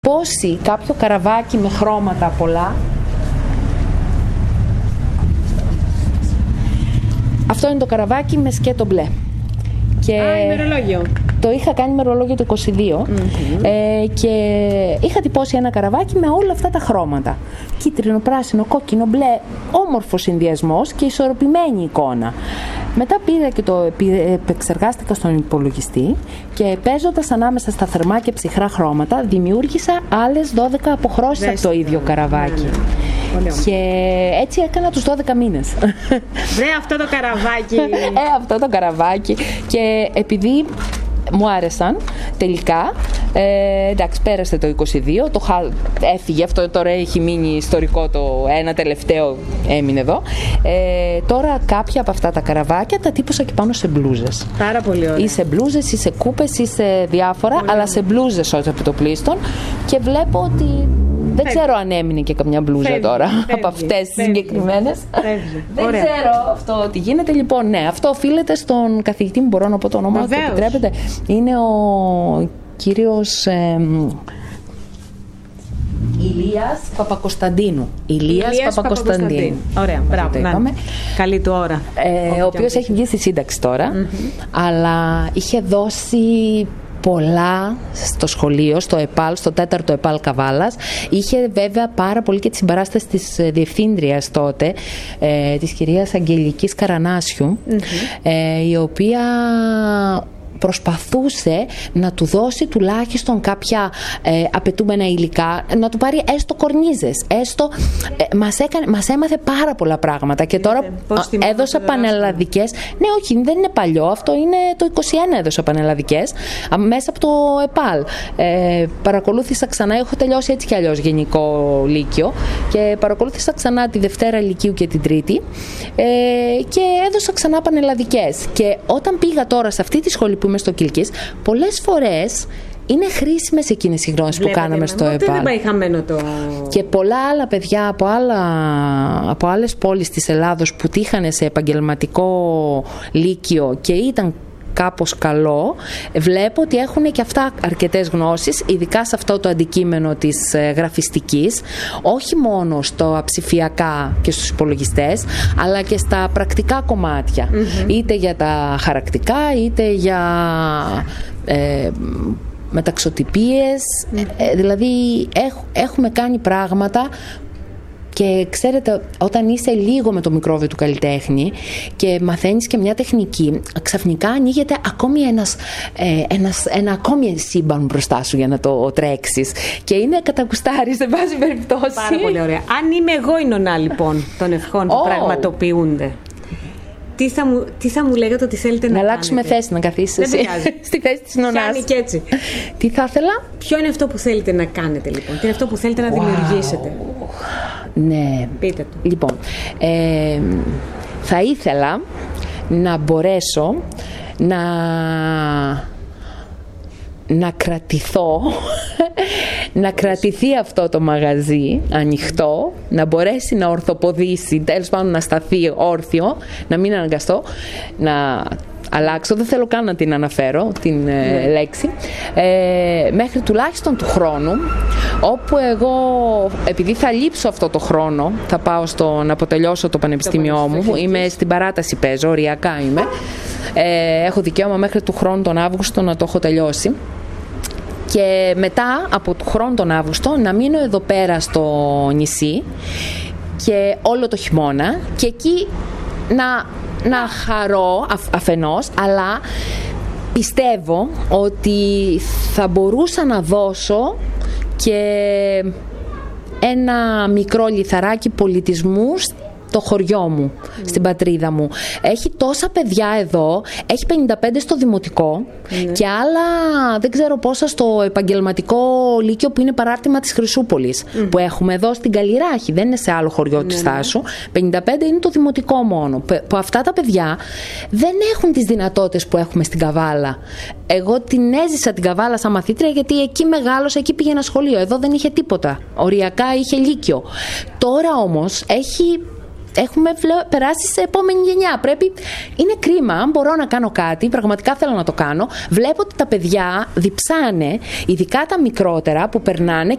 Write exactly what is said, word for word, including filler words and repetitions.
Πόση κάποιο καραβάκι με χρώματα πολλά. Αυτό είναι το καραβάκι με σκέτο μπλε. Και Α, ημερολόγιο. Το είχα κάνει ημερολόγιο το είκοσι δύο mm-hmm. ε, και είχα τυπώσει ένα καραβάκι με όλα αυτά τα χρώματα. Κίτρινο, πράσινο, κόκκινο, μπλε, όμορφος συνδυασμός και ισορροπημένη εικόνα. Μετά πήρα και το επεξεργάστηκα στον υπολογιστή και παίζοντας ανάμεσα στα θερμά και ψυχρά χρώματα δημιούργησα άλλες δώδεκα αποχρώσεις από το ίδιο καραβάκι. Ναι, ναι. Και έτσι έκανα τους δώδεκα μήνες. Βρε αυτό το καραβάκι. ε, αυτό το καραβάκι. Και επειδή μου άρεσαν τελικά, ε, εντάξει, πέρασε το είκοσι δύο, το χα... έφυγε αυτό, τώρα έχει μείνει ιστορικό, το ένα τελευταίο έμεινε εδώ. Ε, τώρα κάποια από αυτά τα καραβάκια τα τύπωσα και πάνω σε μπλούζες. Πάρα πολύ ωραία. Ή σε μπλούζες, ή σε κούπες, ή σε διάφορα, πολύ αλλά ωραία. Σε μπλούζες όχι από το πλήστον. Και βλέπω ότι δεν φεύγει. Ξέρω αν έμεινε και καμιά μπλούζα φεύγει, τώρα φεύγει, από αυτές τις συγκεκριμένες. Δεν ωραία. Ξέρω αυτό τι γίνεται. Λοιπόν, ναι, αυτό οφείλεται στον καθηγητή μου, μπορώ να πω το όνομά του, επιτρέπετε. Είναι ο κύριος ε, Ηλίας Παπακοσταντίνου. Ηλίας, Ηλίας Παπακοσταντίνου. Ωραία, μπράβο. Ναι. Καλή του ώρα. Ε, ο οποίος έχει βγει στη σύνταξη τώρα, mm-hmm. αλλά είχε δώσει πολλά στο σχολείο, στο ΕΠΑΛ, στο τέταρτο ΕΠΑΛ Καβάλας. Είχε βέβαια πάρα πολύ και τη συμπαράσταση της διευθύντριας τότε, ε, της κυρίας Αγγελικής Καρανάσιου, mm-hmm. ε, η οποία προσπαθούσε να του δώσει τουλάχιστον κάποια ε, απαιτούμενα υλικά, να του πάρει έστω κορνίζες, έστω ε, μας, έκανε, μας έμαθε πάρα πολλά πράγματα και τώρα ε, έδωσα πανελλαδικές. Ναι, όχι, δεν είναι παλιό, αυτό είναι το είκοσι ένα έδωσα πανελλαδικές μέσα από το ΕΠΑΛ. Ε, παρακολούθησα ξανά, έχω τελειώσει έτσι κι αλλιώς γενικό λύκειο και παρακολούθησα ξανά τη Δευτέρα Λυκείου και την Τρίτη ε, και έδωσα ξανά πανελλαδικές. Και όταν πήγα τώρα σε αυτή τη σχολή που είμαι στο Κιλκής, πολλές φορές είναι χρήσιμες εκείνες οι γνώσεις που κάναμε στο ΕΠΑΛ. Δεν πάει χαμένο το... Και πολλά άλλα παιδιά από, άλλα, από άλλες πόλεις της Ελλάδος που τύχανε σε επαγγελματικό λύκειο και ήταν κάπως καλό, βλέπω ότι έχουν και αυτά αρκετές γνώσεις, ειδικά σε αυτό το αντικείμενο της γραφιστικής, όχι μόνο στα ψηφιακά και στους υπολογιστές, αλλά και στα πρακτικά κομμάτια, mm-hmm. είτε για τα χαρακτικά, είτε για ε, μεταξωτυπίες, mm-hmm. ε, δηλαδή έχ, έχουμε κάνει πράγματα. Και ξέρετε, όταν είσαι λίγο με το μικρόβιο του καλλιτέχνη και μαθαίνεις και μια τεχνική, ξαφνικά ανοίγεται ακόμη ένας, ε, ένας, ένα ακόμη σύμπαν μπροστά σου για να το τρέξεις. Και είναι κατακουστάρι σε βάση περιπτώσει. Πάρα πολύ ωραία. Αν είμαι εγώ η νονά λοιπόν των ευχών που oh. πραγματοποιούνται, τι θα, μου, τι θα μου λέγατε ότι θέλετε να, να αλλάξουμε κάνετε. Θέση, να καθίσεις εσύ στη θέση της νονάς. Πιάνει και έτσι. Τι θα ήθελα? Ποιο είναι αυτό που θέλετε να κάνετε λοιπόν? Τι είναι αυτό που θέλετε να wow. δημιουργήσετε? Ναι. Πείτε το. Λοιπόν, ε, θα ήθελα να μπορέσω να να κρατηθώ, να κρατηθεί αυτό το μαγαζί ανοιχτό, να μπορέσει να ορθοποδήσει, τέλος πάντων να σταθεί όρθιο, να μην αναγκαστώ να αλλάξω, δεν θέλω καν να την αναφέρω την ε, λέξη, ε, μέχρι τουλάχιστον του χρόνου, όπου εγώ, επειδή θα λείψω αυτό το χρόνο, θα πάω στο, να αποτελειώσω το πανεπιστήμιό μου, είμαι στην παράταση, παίζω, οριακά είμαι, ε, έχω δικαίωμα μέχρι του χρόνου τον Αύγουστο να το έχω τελειώσει. Και μετά από του χρόνου τον Αύγουστο να μείνω εδώ πέρα στο νησί και όλο το χειμώνα και εκεί να, να χαρώ αφ, αφενός, αλλά πιστεύω ότι θα μπορούσα να δώσω και ένα μικρό λιθαράκι πολιτισμού το χωριό μου, mm. στην πατρίδα μου. Έχει τόσα παιδιά εδώ, έχει πενήντα πέντε στο δημοτικό mm. και άλλα δεν ξέρω πόσα στο επαγγελματικό λύκειο που είναι παράρτημα της Χρυσούπολης, mm. που έχουμε εδώ στην Καλλιράχη, δεν είναι σε άλλο χωριό mm. της Θάσου. πενήντα πέντε είναι το δημοτικό μόνο, που αυτά τα παιδιά δεν έχουν τις δυνατότητες που έχουμε στην Καβάλα. Εγώ την έζησα την Καβάλα σαν μαθήτρια γιατί εκεί μεγάλωσα, εκεί πήγαινα σχολείο, εδώ δεν είχε τίποτα, οριακά είχε λύκειο. Τώρα όμως έχει έχουμε περάσει σε επόμενη γενιά. Πρέπει, είναι κρίμα, αν μπορώ να κάνω κάτι, πραγματικά θέλω να το κάνω. Βλέπω ότι τα παιδιά διψάνε, ειδικά τα μικρότερα που περνάνε